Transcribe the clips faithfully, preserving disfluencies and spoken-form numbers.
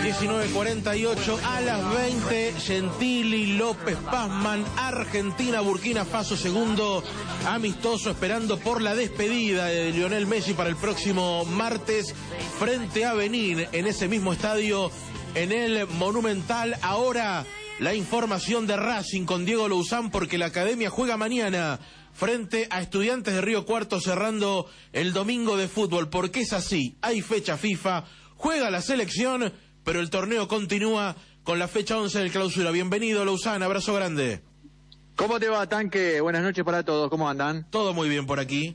diecinueve cuarenta y ocho a las veinte, Gentili, López, Pazman, Argentina, Burkina Faso, segundo amistoso, esperando por la despedida de Lionel Messi para el próximo martes frente a Benín, en ese mismo estadio, en el Monumental. Ahora la información de Racing con Diego Louzán, porque la Academia juega mañana frente a Estudiantes de Río Cuarto, cerrando el domingo de fútbol, porque es así, hay fecha FIFA, juega la selección, pero el torneo continúa con la fecha once del clausura. Bienvenido, Louzán, abrazo grande. ¿Cómo te va, Tanque? Buenas noches para todos, ¿cómo andan? Todo muy bien por aquí.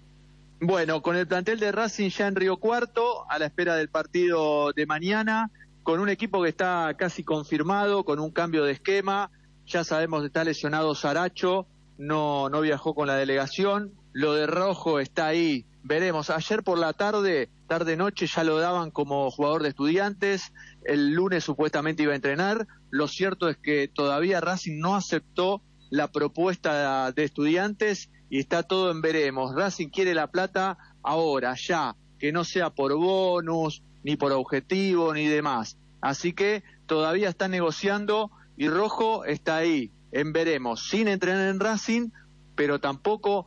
Bueno, con el plantel de Racing ya en Río Cuarto, a la espera del partido de mañana, con un equipo que está casi confirmado, con un cambio de esquema. Ya sabemos que está lesionado Saracho, no, no viajó con la delegación. Lo de Rojo está ahí, veremos. Ayer por la tarde, tarde-noche, ya lo daban como jugador de Estudiantes. El lunes supuestamente iba a entrenar. Lo cierto es que todavía Racing no aceptó la propuesta de Estudiantes y está todo en veremos. Racing quiere la plata ahora, ya, que no sea por bonus, ni por objetivo, ni demás. Así que todavía están negociando y Rojo está ahí, en veremos, sin entrenar en Racing, pero tampoco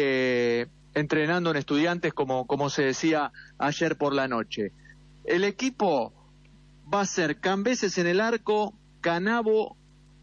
eh, entrenando en Estudiantes, como, como se decía ayer por la noche. El equipo va a ser Cambeses en el arco, Canavo,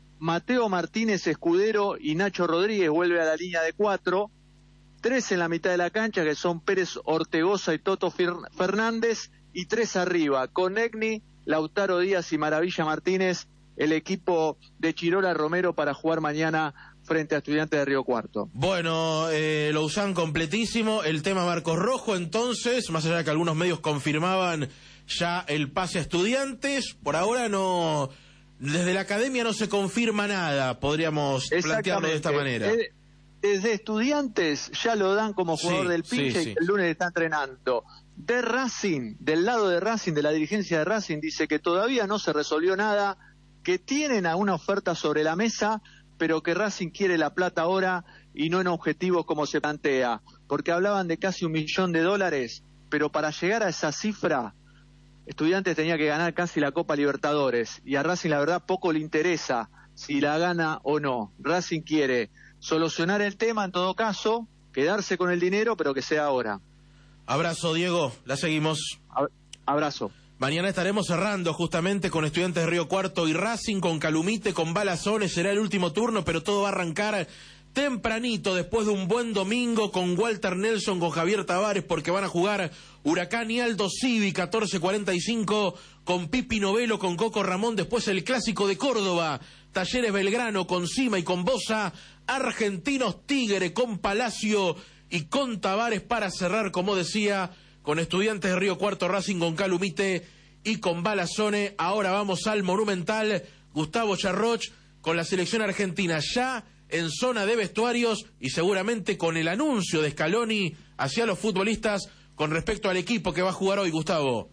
Mateo Martínez Escudero y Nacho Rodríguez vuelve a la línea de cuatro. Tres en la mitad de la cancha, que son Pérez Ortegoza y Toto Fernández, y tres arriba, con Egni, Lautaro Díaz y Maravilla Martínez, el equipo de Chirola Romero para jugar mañana frente a Estudiantes de Río Cuarto. Bueno, eh, Louzán completísimo, el tema Marcos Rojo, entonces, más allá de que algunos medios confirmaban ya el pase a Estudiantes, por ahora no, desde la Academia no se confirma nada, podríamos plantearlo de esta manera. Eh, Desde Estudiantes ya lo dan como jugador sí, del pinche sí, sí. y el lunes está entrenando. De Racing, del lado de Racing, de la dirigencia de Racing, dice que todavía no se resolvió nada, que tienen alguna oferta sobre la mesa, pero que Racing quiere la plata ahora y no en objetivos como se plantea, porque hablaban de casi un millón de dólares, pero para llegar a esa cifra, Estudiantes tenía que ganar casi la Copa Libertadores, y a Racing la verdad poco le interesa si la gana o no. Racing quiere solucionar el tema en todo caso, quedarse con el dinero, pero que sea ahora. Abrazo, Diego, la seguimos. Abrazo. Mañana estaremos cerrando justamente con Estudiantes de Río Cuarto y Racing, con Calumite, con Balazones, será el último turno, pero todo va a arrancar tempranito, después de un buen domingo, con Walter Nelson, con Javier Tavares, porque van a jugar Huracán y Aldo Civi, catorce cuarenta y cinco, con Pipi Novelo, con Coco Ramón, después el Clásico de Córdoba, Talleres Belgrano, con Cima y con Bosa, Argentinos Tigre, con Palacio y con Tavares, para cerrar, como decía, con Estudiantes de Río Cuarto, Racing, con Calumite y con Balazone. Ahora vamos al Monumental, Gustavo Charroch, con la selección argentina ya en zona de vestuarios y seguramente con el anuncio de Scaloni hacia los futbolistas con respecto al equipo que va a jugar hoy, Gustavo.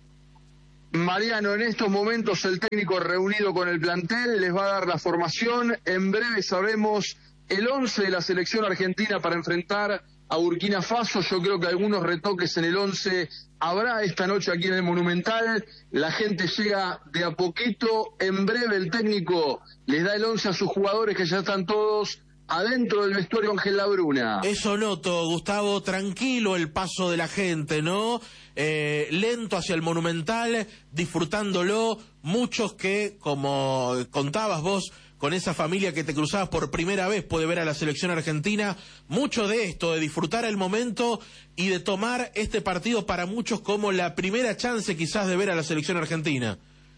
Mariano, en estos momentos el técnico reunido con el plantel les va a dar la formación. En breve sabremos el once de la selección argentina para enfrentar a Burkina Faso. Yo creo que algunos retoques en el once habrá esta noche aquí en el Monumental. La gente llega de a poquito. En breve el técnico les da el once a sus jugadores, que ya están todos adentro del vestuario Ángel Labruna. Eso noto, Gustavo, tranquilo el paso de la gente, ¿no? Eh, lento hacia el Monumental, disfrutándolo. Muchos que, como contabas vos, con esa familia que te cruzabas por primera vez, puede ver a la selección argentina. Mucho de esto, de disfrutar el momento y de tomar este partido para muchos como la primera chance quizás de ver a la selección argentina.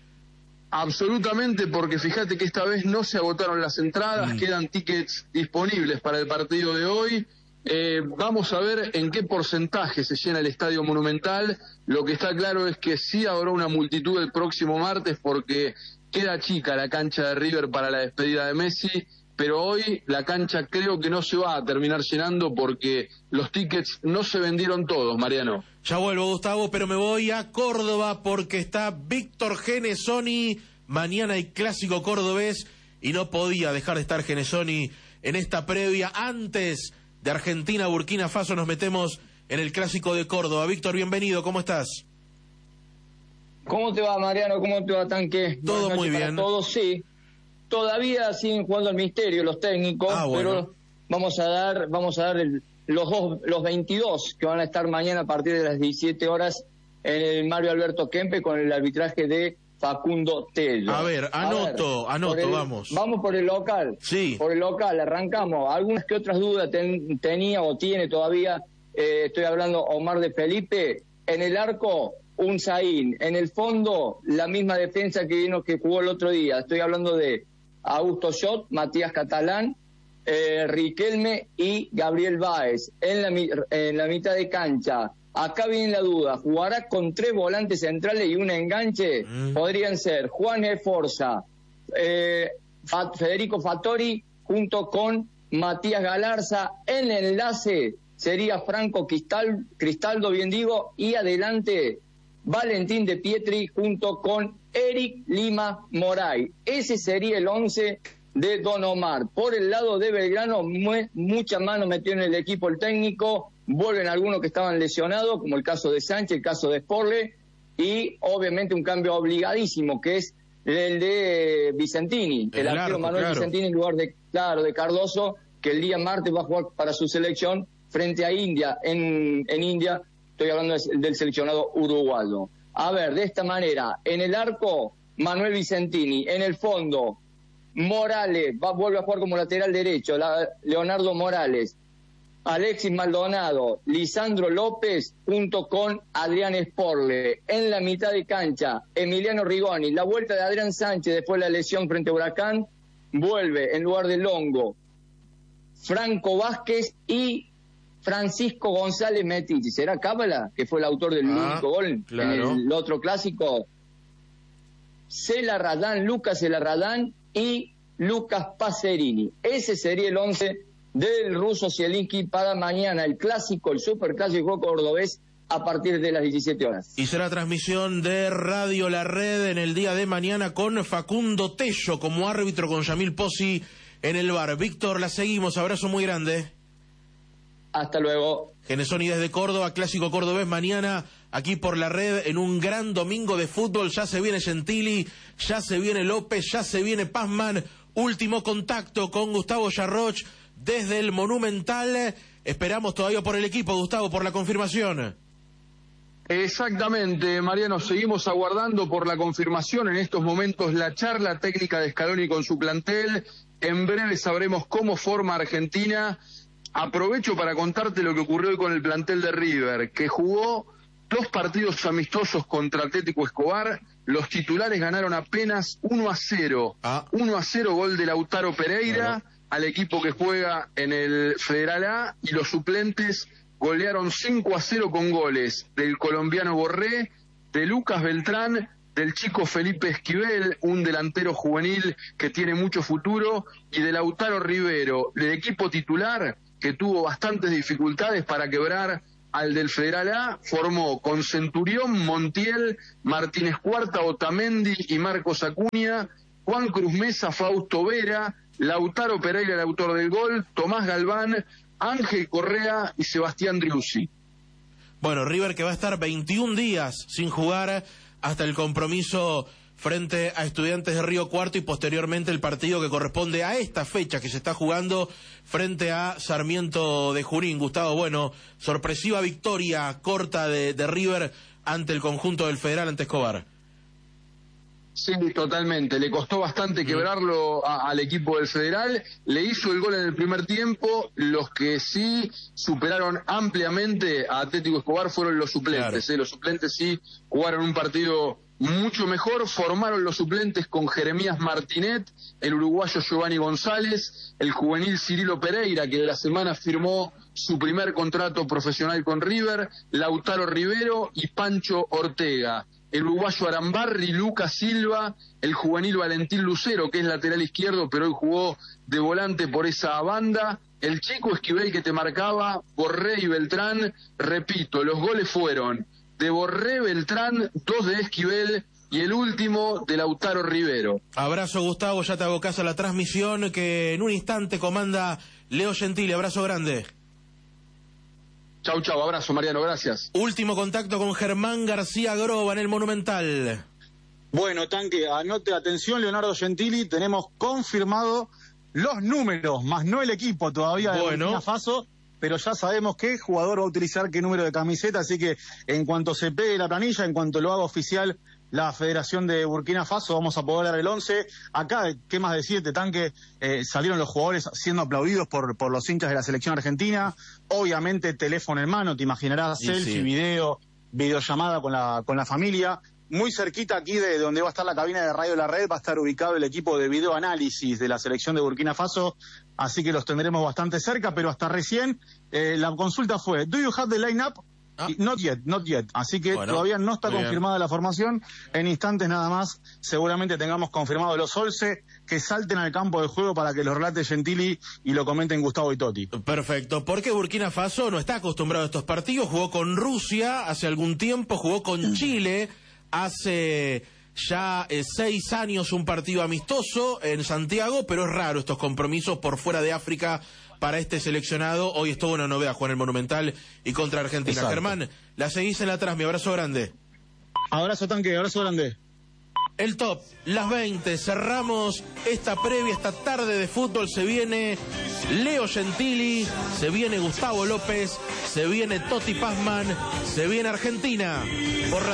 Absolutamente, porque fíjate que esta vez no se agotaron las entradas, mm. quedan tickets disponibles para el partido de hoy. Eh, vamos a ver en qué porcentaje se llena el Estadio Monumental. Lo que está claro es que sí habrá una multitud el próximo martes, porque queda chica la cancha de River para la despedida de Messi, pero hoy la cancha creo que no se va a terminar llenando porque los tickets no se vendieron todos, Mariano. Ya vuelvo, Gustavo, pero me voy a Córdoba porque está Víctor Genesoni. Mañana hay clásico cordobés y no podía dejar de estar Genesoni en esta previa. Antes de Argentina-Burkina Faso nos metemos en el clásico de Córdoba. Víctor, bienvenido, ¿cómo estás? ¿Cómo ¿Cómo te va, Mariano? ¿Cómo te va, Tanque? Todo muy bien. Todos, sí. Todavía siguen jugando al misterio los técnicos, ah, bueno. pero vamos a dar, vamos a dar el, los dos, los veintidós que van a estar mañana a partir de las diecisiete horas en el Mario Alberto Kempe con el arbitraje de Facundo Tello. A ver, anoto, a ver, anoto, el, vamos. Vamos por el local. Sí. Por el local, arrancamos. Algunas que otras dudas ten, tenía o tiene todavía, eh, estoy hablando Omar de Felipe, en el arco un Zain, en el fondo la misma defensa que vino que jugó el otro día, estoy hablando de Augusto Schott, Matías Catalán, eh, Riquelme y Gabriel Báez, en la, en la mitad de cancha. Acá viene la duda, ¿jugará con tres volantes centrales y un enganche? Mm. Podrían ser Juan Esforza, eh, Federico Fattori junto con Matías Galarza, en el enlace sería Franco Cristal, Cristaldo, bien digo, y adelante Valentín de Pietri junto con Eric Lima Moray. Ese sería el once de Don Omar. Por el lado de Belgrano, mu mucha mano metió en el equipo el técnico, vuelven algunos que estaban lesionados, como el caso de Sánchez, el caso de Sporle, y obviamente un cambio obligadísimo, que es el de Vicentini, el, el arquero Manuel claro. Vicentini en lugar de, claro, de Cardoso, que el día martes va a jugar para su selección frente a India, en, en India, estoy hablando del seleccionado uruguayo. A ver, de esta manera, en el arco, Manuel Vicentini, en el fondo, Morales, va, vuelve a jugar como lateral derecho, la, Leonardo Morales, Alexis Maldonado, Lisandro López, junto con Adrián Sporle. En la mitad de cancha, Emiliano Rigoni, la vuelta de Adrián Sánchez después de la lesión frente a Huracán, vuelve en lugar de Longo, Franco Vázquez y Francisco González Metici. ¿Será Cábala, que fue el autor del ah, único gol claro. en el otro clásico? Celarradán, Lucas Celarradán y Lucas Pacerini. Ese sería el once del ruso Zielinski para mañana, el clásico, el superclásico cordobés, a partir de las diecisiete horas. Y será transmisión de Radio La Red en el día de mañana con Facundo Tello como árbitro, con Yamil Pozzi en el bar. Víctor, la seguimos, abrazo muy grande. Hasta luego. Genesoni desde Córdoba, clásico cordobés mañana aquí por La Red en un gran domingo de fútbol. Ya se viene Gentili, ya se viene López, ya se viene Pazman. Último contacto con Gustavo Yarroch desde el Monumental. Esperamos todavía por el equipo, Gustavo, por la confirmación. Exactamente, Mariano, seguimos aguardando por la confirmación. En estos momentos la charla técnica de Scaloni con su plantel. En breve sabremos cómo forma Argentina. Aprovecho para contarte lo que ocurrió hoy con el plantel de River, que jugó dos partidos amistosos contra Atlético Escobar. Los titulares ganaron apenas uno a cero. Ah. uno a cero, gol de Lautaro Pereira, claro, al equipo que juega en el Federal A, y los suplentes golearon cinco a cero con goles del colombiano Borré, de Lucas Beltrán, del chico Felipe Esquivel, un delantero juvenil que tiene mucho futuro, y de Lautaro Rivero, del equipo titular, que tuvo bastantes dificultades para quebrar al del Federal A. Formó con Centurión, Montiel, Martínez Cuarta, Otamendi y Marcos Acuña, Juan Cruz Mesa, Fausto Vera, Lautaro Pereira, el autor del gol, Tomás Galván, Ángel Correa y Sebastián Driussi. Bueno, River que va a estar veintiún días sin jugar hasta el compromiso frente a Estudiantes de Río Cuarto y posteriormente el partido que corresponde a esta fecha que se está jugando frente a Sarmiento de Junín. Gustavo, bueno, sorpresiva victoria corta de, de River ante el conjunto del Federal, ante Escobar. Sí, totalmente. Le costó bastante quebrarlo a, al equipo del Federal. Le hizo el gol en el primer tiempo. Los que sí superaron ampliamente a Atlético Escobar fueron los suplentes. Claro. ¿eh? Los suplentes sí jugaron un partido mucho mejor. Formaron los suplentes con Jeremías Martinet, el uruguayo Giovanni González, el juvenil Cirilo Pereira, que de la semana firmó su primer contrato profesional con River, Lautaro Rivero y Pancho Ortega. El uruguayo Arambarri, Lucas Silva, el juvenil Valentín Lucero, que es lateral izquierdo, pero hoy jugó de volante por esa banda, el chico Esquivel que te marcaba, Borré y Beltrán. Repito, los goles fueron de Borré, Beltrán, dos de Esquivel y el último de Lautaro Rivero. Abrazo, Gustavo, ya te abocás a la transmisión que en un instante comanda Leo Gentili. Abrazo grande. Chau, chau, abrazo, Mariano, gracias. Último contacto con Germán García Groba en el Monumental. Bueno, Tanque, anote, atención, Leonardo Gentili, tenemos confirmado los números, más no el equipo todavía de Bueno. Burkina Faso, pero ya sabemos qué jugador va a utilizar qué número de camiseta, así que en cuanto se pegue la planilla, en cuanto lo haga oficial la Federación de Burkina Faso, vamos a poder dar el once. Acá, ¿qué más decirte, Tanque? Eh, salieron los jugadores siendo aplaudidos por, por los hinchas de la selección argentina, obviamente teléfono en mano, te imaginarás, Y selfie, sí. video, videollamada con la, con la familia. Muy cerquita aquí de donde va a estar la cabina de Radio La Red va a estar ubicado el equipo de videoanálisis de la selección de Burkina Faso, así que los tendremos bastante cerca, pero hasta recién eh, la consulta fue, ¿do you have the line-up? Ah. Y Not yet, not yet. Así que Bueno, todavía no está muy bien. confirmada la formación. En instantes nada más, seguramente tengamos confirmados los once que salten al campo de juego para que los relate Gentili y lo comenten Gustavo y Totti. Perfecto, porque Burkina Faso no está acostumbrado a estos partidos, jugó con Rusia hace algún tiempo, jugó con Chile hace ya eh, seis años un partido amistoso en Santiago, pero es raro estos compromisos por fuera de África para este seleccionado. Hoy es toda una novedad jugar en el Monumental y contra Argentina. Exacto. Germán, la seguís en la atrás, mi abrazo grande. Abrazo, Tanque, abrazo grande. El top, las veinte, cerramos esta previa, esta tarde de fútbol. Se viene Leo Gentili, se viene Gustavo López, se viene Totti Pazman, se viene Argentina. Por